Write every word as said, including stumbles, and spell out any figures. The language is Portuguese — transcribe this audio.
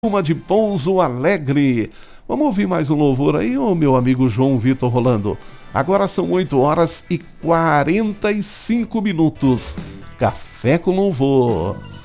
Uma de Pouso Alegre. Vamos ouvir mais um louvor aí, ô meu amigo João Vitor Rolando. Agora são oito horas e quarenta e cinco minutos. Café com Louvor.